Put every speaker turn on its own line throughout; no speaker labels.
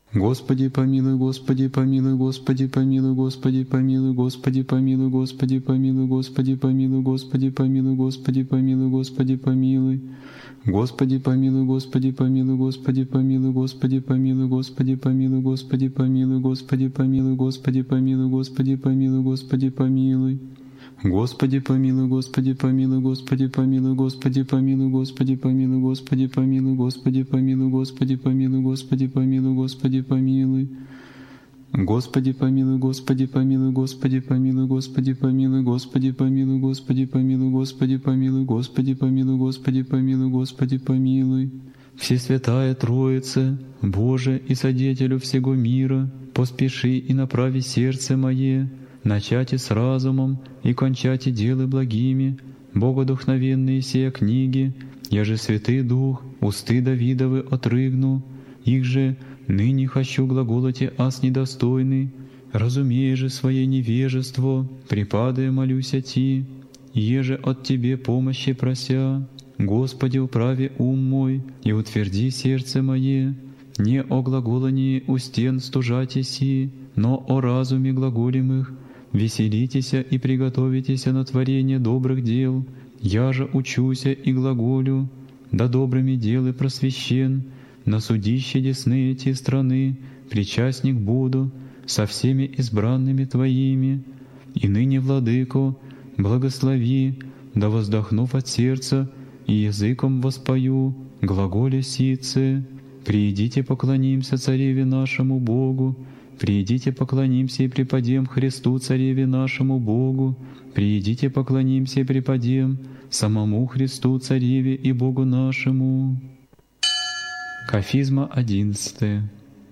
Господи помилуй, Господи помилуй, Господи помилуй, Господи помилуй, Господи помилуй, Господи помилуй, Господи помилуй, Господи помилуй, Господи помилуй, Господи помилуй. Господи помилуй, Господи помилуй, Господи помилуй, Господи помилуй, Господи помилуй, Господи помилуй, Господи помилуй, Господи помилуй, Господи помилуй, Господи помилуй. Господи помилуй, Господи помилуй, Господи помилуй, Господи помилуй, Господи помилуй, Господи помилуй, Господи помилуй, Господи помилуй, Господи помилуй, Господи помилуй. Господи помилуй, Господи помилуй, Господи помилуй, Господи помилуй, Господи помилуй, Господи помилуй, Господи помилуй, Господи помилуй, Господи помилуй, Господи помилуй. Всесвятая Троица, Боже и Содетелю всего мира, поспеши и направи сердце мое, начати с разумом и кончати делы благими, богодухновенные сия книги, я же Святый Дух, усты Давидовы отрыгну, их же ныне хочу глаголоте аз недостойный, разумея же свое невежество, припадая молюся Ти, еже от Тебе помощи прося. Господи, управи ум мой и утверди сердце мое, не о глаголании у стен стужатеси, но о разуме глаголемых. Веселитеся и приготовитеся на творение добрых дел, я же учуся и глаголю, да добрыми делы просвещен, на судище десны эти страны причастник буду со всеми избранными Твоими. И ныне, Владыко, благослови, да воздохнув от сердца и языком воспою глаголе сице. Приидите поклонимся Цареве нашему Богу, приидите поклонимся и преподем Христу Цареве нашему Богу, приидите поклонимся и преподем самому Христу Цареве и Богу нашему. Кафизма 11.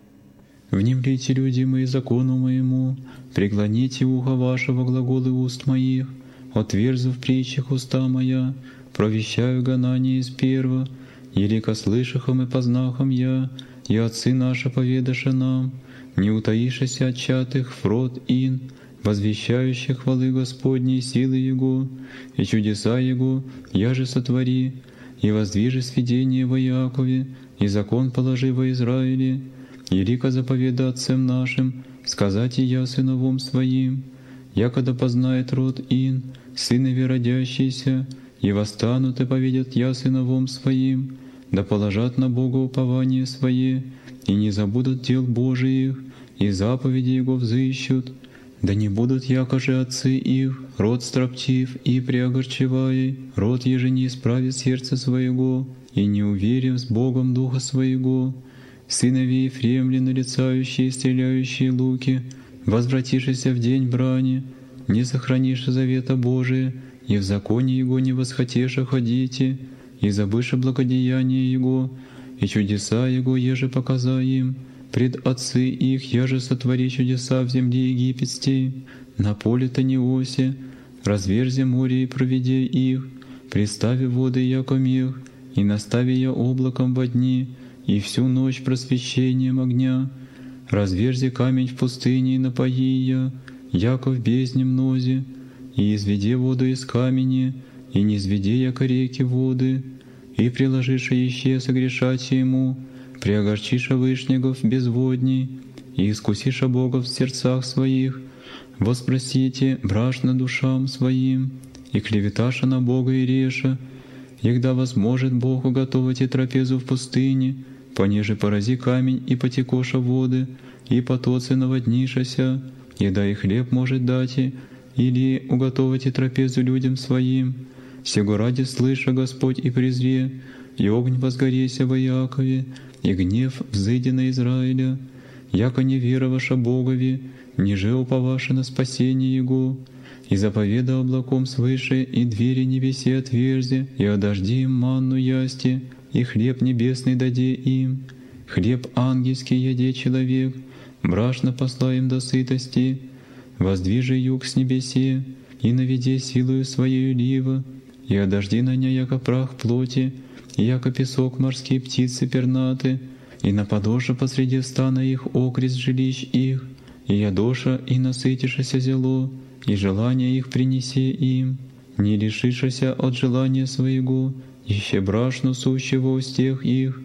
Внемлите, люди мои, закону моему, преклоните ухо вашего глаголы уст моих, отверзу в притчах уста моя, провещаю гонание из перва, елико слышахом и познахом я, и отцы наши поведаша нам, не утаишься от чатых фрод ин, возвещающих хвалы Господней силы Его, и чудеса Его, я же сотвори, и воздвижи сведение во Якове, и закон положи во Израиле, и рика заповеда отцам нашим, сказать и я сыновом своим, якогда познает род ин, сынове родящиеся, и восстанут и поведят я сыновом своим, да положат на Бога упование свое, и не забудут дел Божиих, и заповеди Его взыщут, да не будут якоже отцы их, род строптив и преогорчевая, род еже не исправит сердце своего, и не уверив с Богом духа своего, сыновей Ефремли, нарицающие и стреляющие луки, возвратившиеся в день брани, не сохранишь завета Божия, и в законе Его не восхотеша ходите, и забыша благодеяние Его, и чудеса Его еже показа им, пред отцы их я же сотвори чудеса в земле египетской, на поле Таниосе, разверзи море и проведи их, пристави воды яко мех, и настави я облаком во дни, и всю ночь просвещением огня, разверзи камень в пустыне и напои я, яко в бездне мнозе, и изведи воду из камени, и не изведи яко реки воды, и приложиша еще согрешать ему, приогорчиша вышнегов безводней, и искусиша Бога в сердцах своих, воспросите брашно душам своим, и клеветаша на Бога и реша, егда возможет Бог уготовить и трапезу в пустыне, понеже порази камень и потекоша воды, и потоцы наводнишася, еда и хлеб может дать, или уготовить и трапезу людям своим. Сего ради слыша Господь и презре, и огонь возгореся во Якове, и гнев взыди на Израиля, яко не вероваша Богови, ниже уповаша на спасение Его, и заповеда облаком свыше, и двери небеси отверзи, и одожди им манну ясти, и хлеб небесный даде им, хлеб ангельский яде человек, брашно посла им до сытости, воздвижи юг с небесе, и наведи силою своею лива, и одожди на ня яко прах плоти, и яко песок морские птицы пернаты, и нападоша посреди стана их окрест жилищ их, и ядоша и насытишася зело, и желание их принеси им, не лишишася от желания своего, ище брашну сущего устех их,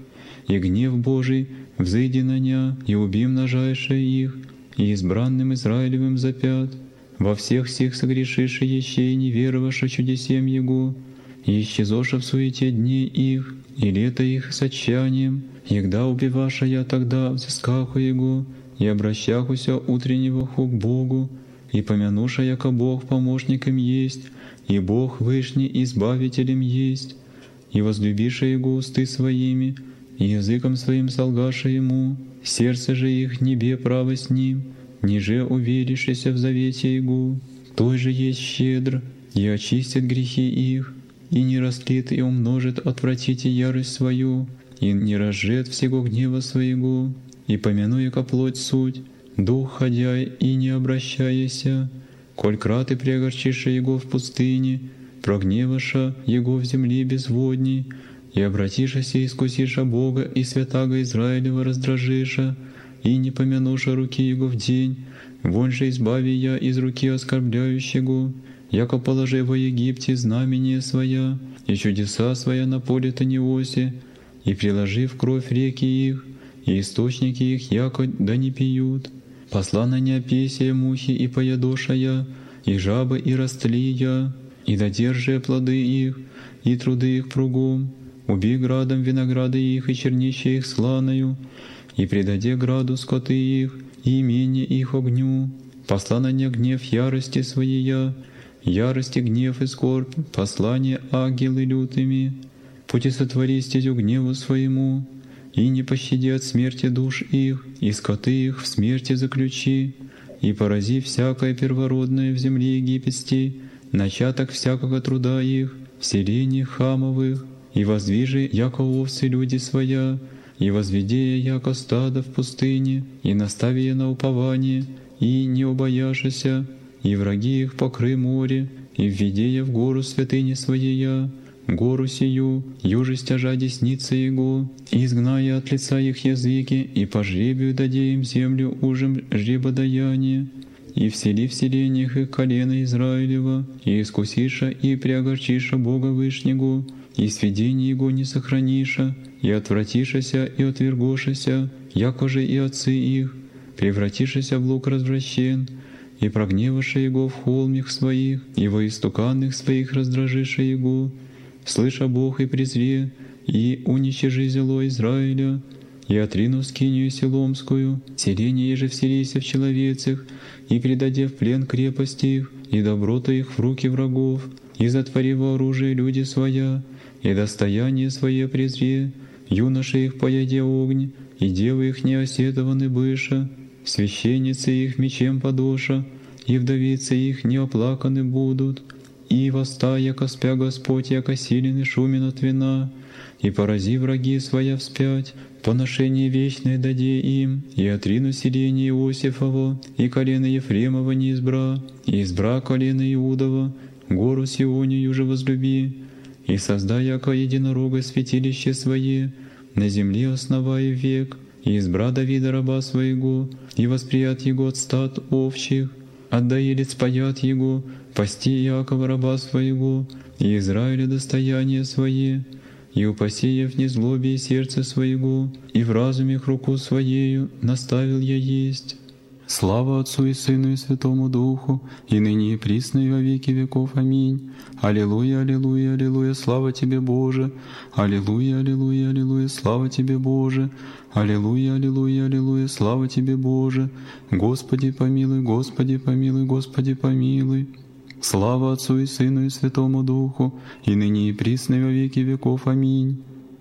и гнев Божий взыди на ня, и уби множайшее их, и избранным Израилевым запят. Во всех сих согрешиши еще и не вероваша чудесем Его, и исчезоша в суете дней их, и лето их с отчаянием, егда убиваша я тогда взыскаху Его, и обращахуся утреннего ху к Богу, и помянуша, яко Бог помощником есть, и Бог вышний избавителем есть, и возлюбиша Его усты своими, и языком своим солгаша Ему, сердце же их небе право с Ним, ниже уверившися в завете Его, той же есть щедр, и очистит грехи их, и не растлит и умножит отвратите ярость свою, и не разжет всего гнева своего, и помянуя ко плоть суть, дух ходяй и не обращаяся, коль краты преогорчиша Его в пустыне, прогневаша Его в земле безводней, и обратишася и искусиша Бога и святаго Израилева раздражиша, и не помянуша руки Его в день, вон же избави я из руки оскорбляющего, яко положи во Египте знамение своя, и чудеса своя на поле Таниосе, и приложи в кровь реки их, и источники их яко да не пьют. Посла на неопесие мухи и поядоша я, и жабы и растли я, и додержи плоды их, и труды их пругом, уби градом винограды их и чернище их сланою, и предаде граду скоты их, и имение их огню. Посла на не гнев ярости своей я, ярости гнев и скорбь, послание ангелы лютыми. Пути сотвори стезю гневу своему, и не пощади от смерти душ их, и скоты их в смерти заключи, и порази всякое первородное в земле египетской, начаток всякого труда их, в селении Хамовых, и воздвижи, яко овцы люди своя, и возведи яко стадо в пустыне, и настави я на упование, и не убояшися, и враги их покры море, и введи я в гору святыни своея, гору сию, юже стяжа десница Его, и изгная от лица их языки, и по жребию даде им землю ужем жребодаяние, и всели в селениях их колено Израилева, и искусиша и преогорчиша Бога Вышнего, и сведение Его не сохраниша, и отвратишася и отвергошася, яко же и отцы их, превратишася в лук развращен, и прогневаша Его в холмих своих, и во истуканных своих раздражиша Его, слыша Бог и презре, и уничижи зело Израиля, и отрину скинию Селомскую, селение же вселися в человецах, и предаде в плен крепости их, и доброта их в руки врагов, и затвори во оружие люди своя, и достояние свое презре, юноши их пояде огонь, и девы их неосетованы быша, священницы их мечем подоша, и вдовицы их не оплаканы будут, и восста, яко спя Господь, яко силен и шумен от вина, и порази враги своя вспять, поношение вечное даде им, и отрину селение Иосифово, и колено Ефремова не избра, и избра колено Иудова, гору Сионию же возлюби, и создай яко единорога святилище свое, на земле основая век, и избра Давида раба своего, и восприят его от стад овчих, отдаилец паят его, пасти Иакова раба своего, и Израиля достояние свое, и упасеев незлобие сердце своего, и в разуме их руку своею наставил я есть.
Слава Отцу и Сыну и Святому Духу, и ныне и присно и во веки веков. Аминь. Аллилуйя, аллилуйя, аллилуйя, слава Тебе, Боже. Аллилуйя, аллилуйя, аллилуйя, слава Тебе, Боже. Аллилуйя, аллилуйя, аллилуйя, слава Тебе, Боже. Господи помилуй, Господи помилуй, Господи помилуй. Слава Отцу и Сыну и Святому Духу, и ныне и присно и во веки веков. Аминь.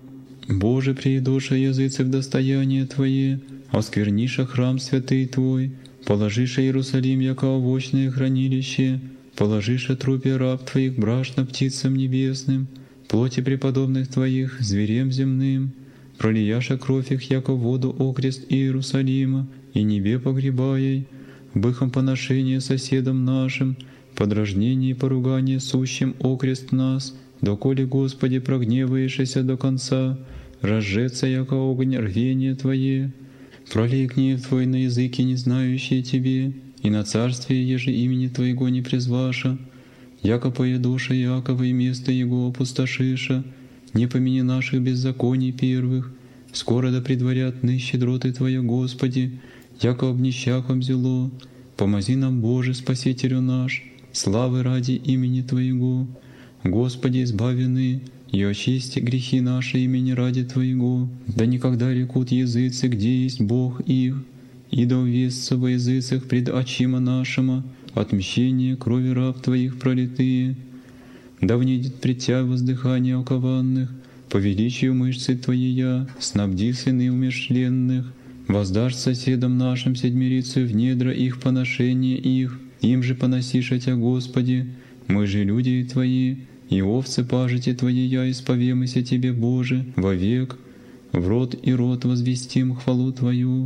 Боже, приидоша языцев достояние Твое, оскверниша храм святый Твой, положиша Иерусалим, яко овощное хранилище, положиша трупе раб Твоих брашно птицам небесным, плоти преподобных Твоих зверем земным, пролияша кровь их, яко воду окрест Иерусалима, и небе погребай, быхом поношение соседам нашим, подражнение и поругание сущим окрест нас, доколе, Господи, прогневаешься до конца, разжеться, яко огонь рвение Твое. Пролей гнев Твой на языки, не знающие Тебе, и на царствие, еже имени Твоего не призваша, яко поедуша Иакова и место Его опустошиша, не помяни наших беззаконий первых,
Скоро да предварят ны щедроты Твоя, Господи, яко обнищахом зело. Помози нам, Боже, Спасителю наш, славы ради имени Твоего. Господи, избавены, и очисти грехи наши имени ради Твоего. Да никогда рекут языцы, где есть Бог их, и да увестся во языцах пред очима нашима отмщение крови раб Твоих пролитые. Да внидет пред Тя воздыхание окованных, по величию мышцы Твоея снабди сыны умершленных. Воздашь соседам нашим седмирицу в недра их поношение их, им же поносишь Тя, Господи, мы же люди Твои, и овцы пажити Твоея исповемыся Тебе, Боже, вовек, в род и род возвестим хвалу Твою.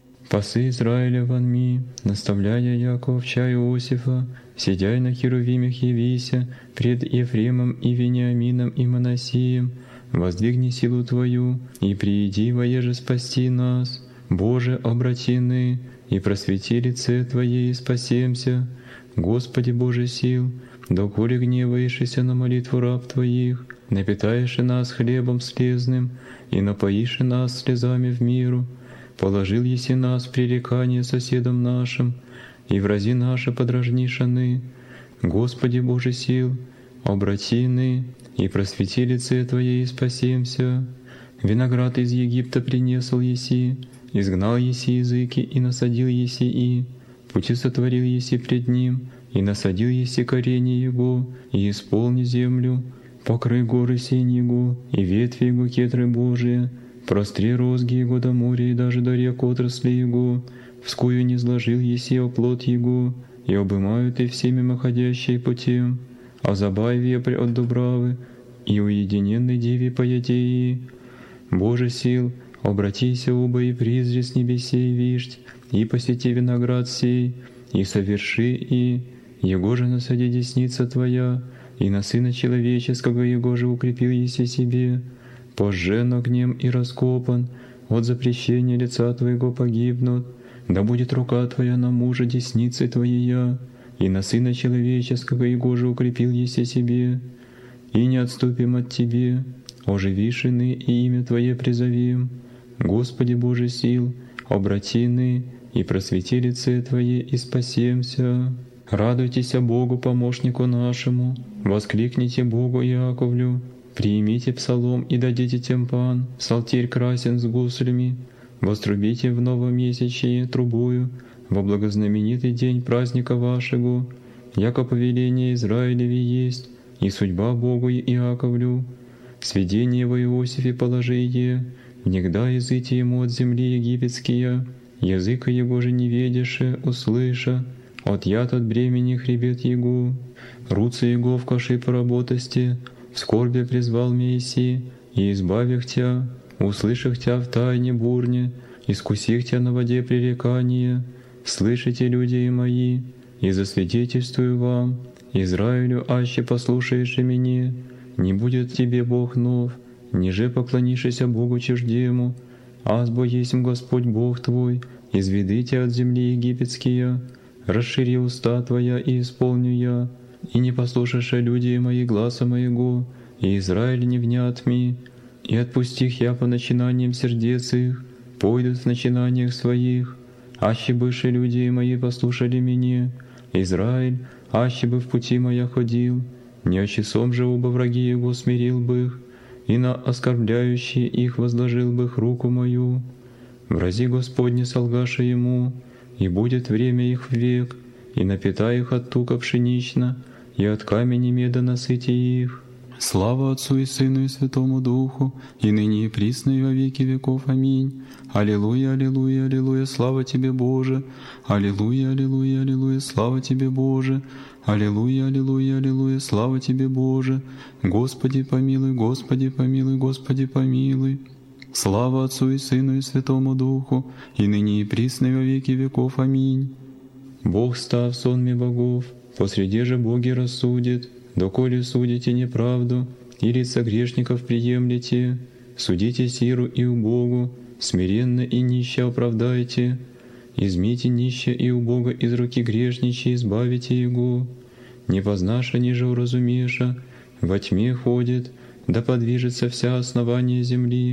Пасы Израиля вонми, наставляя Якова овча Иосифа, сидяй на херувимях явися пред Ефремом и Вениамином и Манасием, воздвигни силу Твою, и прииди воеже спасти нас. Боже, обратины, и просвети лице Твое, и спасемся. Господи Боже сил, доколе гневаешься на молитву раб Твоих, напитаешь нас хлебом слезным, и напоишь нас слезами в миру. Положил еси нас в пререкание соседам нашим, и врази наши подражнишаны. Господи Боже сил, обратины, и просвети лице Твое, и спасемся. Виноград из Египта принесл еси, изгнал еси языки, и насадил еси и. Пути сотворил еси пред ним, и насадил еси корени его, и исполни землю. Покрой горы сень его, и ветви его кедры Божие. Простри розги его до моря, и даже до рек отрасли его. Вскую не сложил еси оплот его, и обымают и все мимоходящие путем. А забай вепрь от дубравы, и уединенной деве поядеи. Боже сил, обратися оба и призри с небесей вишть, и посети виноград сей, и соверши и, его же насади десница Твоя, и на Сына Человеческого его же укрепил еси себе. Пожжен огнем и раскопан, от запрещения лица Твоего погибнут, да будет рука Твоя на мужа десницы Твоя, и на Сына Человеческого его же укрепил еси себе. И не отступим от Тебе, оживишины и имя Твое призовем. Господи Боже сил, обратины, и просвети лице Твое, и спасемся. Радуйтесь Богу, помощнику нашему, воскликните Богу Иаковлю, приимите псалом и дадите тимпан, псалтирь красен с гуслями, вострубите в новомесячие трубою, во благознаменитый день праздника вашего, яко повеление Израилеве есть, и судьба Богу Иаковлю. Сведение во Иосифе положие, негда языки ему от земли египетские, языка его же не ведеше, услыша, от яд от бремени хребет его, руцы его в каши поработости, в скорбе призвал Месси, и избавих Тя, услышах Тя в тайне бурне, искусих Тя на воде пререкания, слышите, люди мои, и засвидетельствую вам, Израилю, аще послушаешь мне, не будет тебе Бог нов, ниже поклонишься Богу чуждему, азбо есмь Господь Бог твой, изведите от земли египетские, расшири уста Твоя и исполню я, и не послушаешь люди мои гласа моего, и Израиль не внят ми, и отпустих я по начинаниям сердец их, пойдут в начинаниях своих, аще бывшие люди мои послушали меня, Израиль, аще бы в пути моя ходил, не часом же оба враги его смирил бы их, и на оскорбляющие их возложил бы их руку мою. Врази Господне солгаша ему, и будет время их век, и напитай их от тука пшенично, и от камени меда насыти их.
Слава Отцу и Сыну и Святому Духу, и ныне и присно и во веки веков. Аминь. Аллилуйя, аллилуйя, аллилуйя, слава Тебе, Боже. Аллилуйя, аллилуйя, аллилуйя, слава Тебе, Боже. Аллилуйя, аллилуйя, аллилуйя, слава Тебе, Боже. Господи помилуй, Господи помилуй, Господи помилуй. Слава Отцу и Сыну и Святому Духу, и ныне и присно и во веки веков. Аминь.
Бог став сонме богов, посреди же боги рассудит, доколе судите неправду, и лица грешников приемлете, судите сиру и убогу, смиренно и нище оправдайте, измите нище и убого из руки грешничей, избавите его, не познаша, ниже уразумеша, во тьме ходит, да подвижется вся основание земли,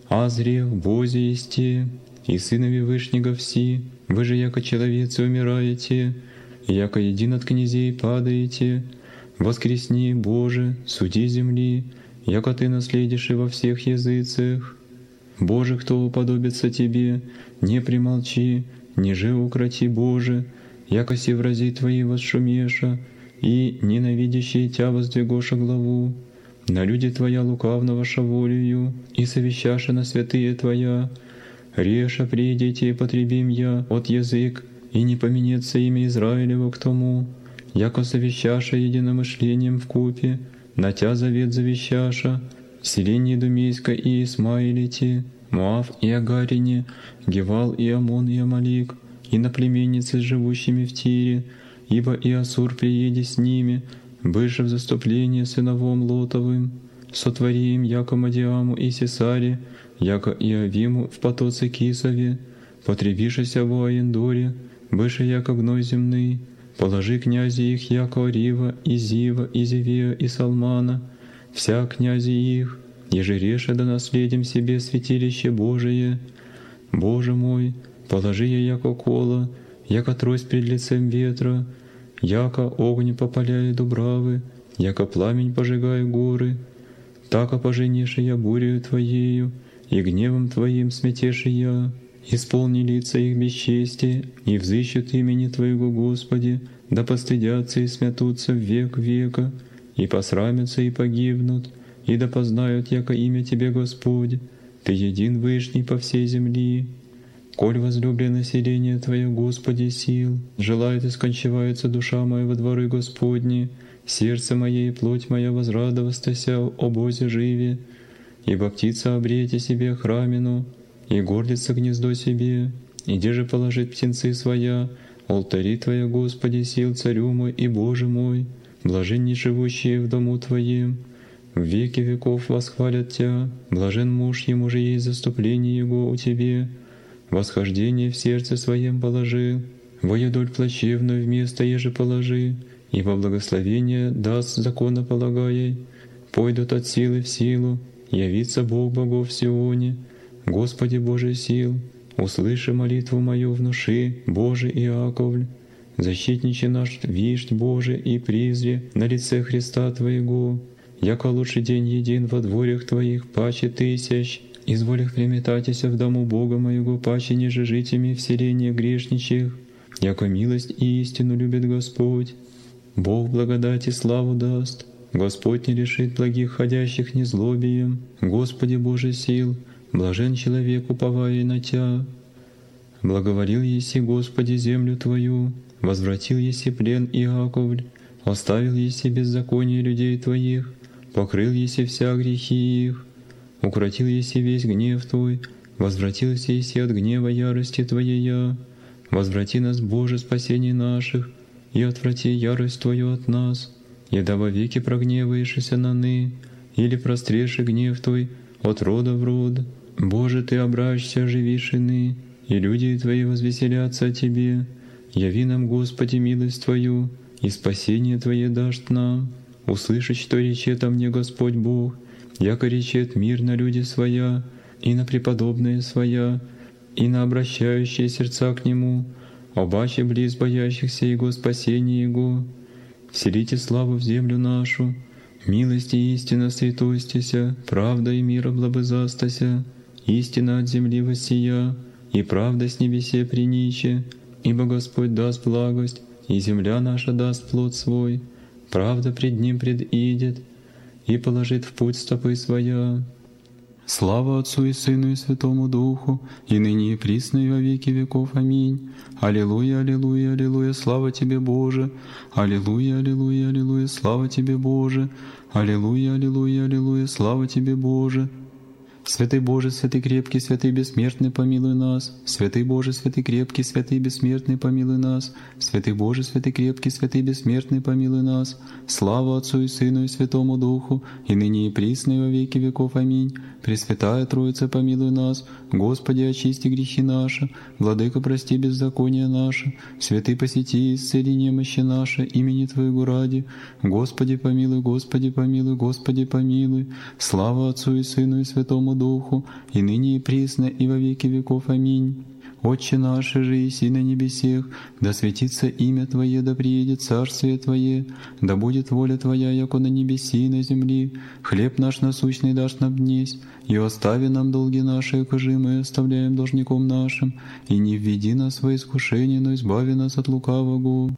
азрев Бозе есте, и Сынови Вышнего все, вы же, яко человецы, умираете, яко един от князей падаете, воскресни, Боже, суди земли, яко Ты наследишь и во всех языцах. Боже, кто уподобится Тебе, не примолчи, ниже укроти, Боже, яко се врази Твои восшумеша, и ненавидящие Тя воздвигоша главу. На люди Твоя лукавного шаволию, и совещаша на святые Твоя. Реша придите и потребим я от язык, и не поменется имя Израилева к тому, яко совещаша единомышлением вкупе, на Тя завет завещаша, селение Думейска и Исмаилите, Моав и Агарине, Гевал и Амон и Амалик, и на племенницы, живущими в Тире, ибо и Ассур приедет с ними, быше в заступление сыновом Лотовым, сотвори им яко Мадиаму и Сесаре, яко и Авиму в потоце Кисове, потребишися в Аендоре, быше яко гной земный, положи князи их яко Рива, и Зива, и Зевея, и Салмана, вся князи их, еже реша да наследим себе святилище Божие. Боже мой, положи я яко кола, яко трость пред лицем ветра, яко огонь попаляя дубравы, яко пламень пожигая горы, тако поженишь я бурею Твоею, и гневом Твоим сметешь я. Исполни лица их бесчестие, и взыщут имени Твоего, Господи, да постыдятся и смятутся в век века, и посрамятся и погибнут, и да познают, яко имя Тебе, Господь, Ты един вышний по всей земли. Коль возлюблено селение Твое, Господи, сил, желает и скончивается душа моя во дворы Господни, сердце мое и плоть моя возрадовастася о Бозе живе, ибо птица обрете себе храмину, и гордится гнездо себе, и где же положит птенцы своя, алтари Твоя, Господи, сил, Царю мой и Боже мой, блаженни живущие в дому Твоем, в веки веков восхвалят Тя, блажен муж, ему же есть заступление его у Тебе, восхождение в сердце своем положи, воедоль плачевную вместо еже положи, ибо благословение даст законополагай, пойдут от силы в силу, явится Бог богов в Сионе. Господи Боже сил, услыши молитву мою, внуши, Боже Иаковль, защитниче наш вишь, Боже, и призри на лице Христа Твоего, яко лучший день един во дворях Твоих паче тысяч, изволих приметатися в дому Бога моего паче ниже житями в селении грешничих, яко милость и истину любит Господь. Бог благодать и славу даст, Господь не лишит благих ходящих незлобием, Господи Боже сил, блажен человек, уповая на Тя. Благоволил еси, Господи, землю Твою, возвратил еси плен Иаковль, оставил еси беззаконие людей Твоих, покрыл еси вся грехи их, укротил еси весь гнев Твой, возвратился еси от гнева ярости Твоей, возврати нас, Боже, спасение наших, и отврати ярость Твою от нас, и да вовеки прогневаешься на ны, или простреши гнев Твой от рода в род. Боже, Ты обращься, оживишь ины, и люди Твои возвеселятся о Тебе. Яви нам, Господи, милость Твою, и спасение Твое дашь нам. Услышать, что речет о мне Господь Бог, яко речет мир на люди своя, и на преподобные своя, и на обращающие сердца к Нему, обаче близ боящихся Его спасения Его. Вселите славу в землю нашу, милость и истина святостися, правда и мир облобызастася, истина от земли воссия, и правда с небесе приниче, ибо Господь даст благость, и земля наша даст плод свой, правда пред Ним предидет, и положит в путь стопы своя.
Слава Отцу и Сыну и Святому Духу, и ныне и присно и во веки веков. Аминь. Аллилуйя, аллилуйя, аллилуйя, слава Тебе, Боже. Аллилуйя, аллилуйя, аллилуйя, слава Тебе, Боже. Аллилуйя, аллилуйя, аллилуйя, слава Тебе, Боже. Святый Боже, святый крепкий, святый бессмертный, помилуй нас. Святый Боже, святый крепкий, святый бессмертный, помилуй нас. Святый Боже, святый крепкий, святый бессмертный, помилуй нас. Слава Отцу и Сыну и Святому Духу, и ныне и присно и во веки веков. Аминь. Пресвятая Троица, помилуй нас. Господи, очисти грехи наши. Владыка, прости беззакония наши. Святый, посети и исцели немощи наши, имени Твоего ради. Господи, помилуй, Господи, помилуй, Господи, помилуй. Слава Отцу и Сыну и Святому
Святому Духу, и ныне и присно, и во веки веков. Аминь. Отче наш, же еси на небесех, да светится имя Твое, да приедет царствие Твое, да будет воля Твоя, яко на небеси и на земли. Хлеб наш насущный дашь нам днесь, и остави нам долги наши, якоже мы оставляем должником нашим, и не введи нас во искушение, но избави нас от лукавого.